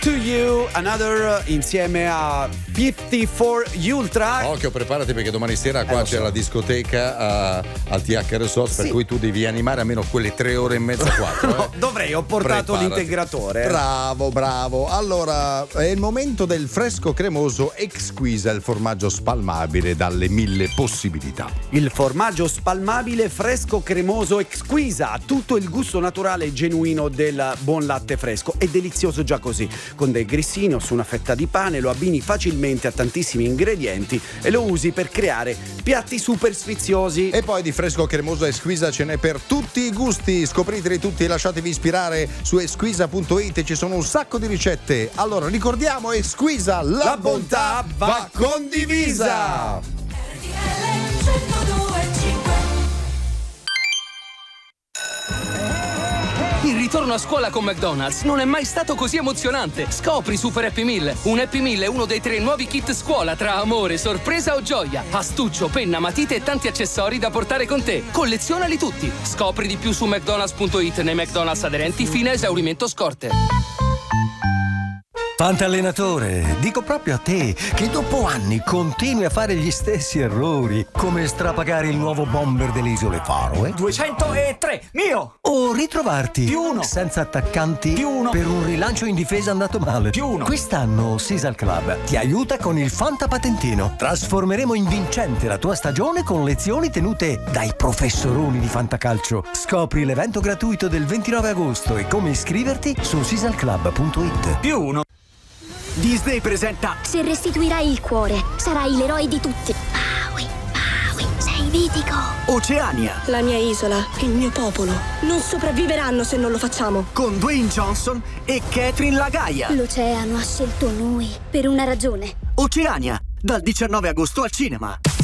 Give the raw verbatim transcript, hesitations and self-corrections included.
To You, Another insieme a cinquantaquattro Ultra. Occhio, preparati perché domani sera qua Eh, c'è so. la discoteca uh, al T H R S O S, Sì. per cui tu devi animare almeno quelle tre ore e mezza, quattro. No, eh. dovrei, ho portato Preparati. l'integratore. Bravo, bravo. Allora, è il momento del fresco cremoso Exquisa, il formaggio spalmabile dalle mille possibilità. Il formaggio spalmabile fresco cremoso Exquisa, tutto il gusto naturale e genuino del buon latte fresco. È delizioso già così, con del grissino su una fetta di pane, lo abbini facilmente a tantissimi ingredienti e lo usi per creare piatti super sfiziosi. E poi di fresco cremoso Exquisa ce n'è per tutti i gusti. Scopriteli tutti e lasciatevi ispirare su esquisa punto it, ci sono un sacco di ricette. Allora ricordiamo, Exquisa, la, La bontà va condivisa. Il ritorno a scuola con McDonald's non è mai stato così emozionante. Scopri Super Happy Meal. Un Happy Meal è uno dei tre nuovi kit scuola tra amore, sorpresa o gioia. Astuccio, penna, matite e tanti accessori da portare con te. Collezionali tutti. Scopri di più su mcdonalds punto it nei McDonald's aderenti fino a esaurimento scorte. Fantallenatore, dico proprio a te che dopo anni continui a fare gli stessi errori, come strapagare il nuovo bomber delle isole Faroe duecentotre, mio! o ritrovarti Più uno. senza attaccanti Più uno. per un rilancio in difesa andato male. Più uno. Quest'anno Sisal Club ti aiuta con il Fanta Patentino. Trasformeremo in vincente la tua stagione con lezioni tenute dai professoroni di Fantacalcio. Scopri l'evento gratuito del ventinove agosto e come iscriverti su sisal club punto it. Più uno. Disney presenta Se restituirai il cuore, sarai l'eroe di tutti. Maui, Maui, sei mitico. Oceania La mia isola, il mio popolo, non sopravviveranno se non lo facciamo. con Dwayne Johnson e Catherine Lagaia. L'oceano ha scelto noi per una ragione. Oceania, dal diciannove agosto al cinema.